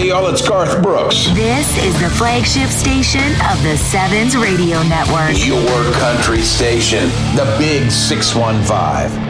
y'all. It's Garth Brooks. This is the flagship station of the Sevens Radio Network. Your country station, the Big 615.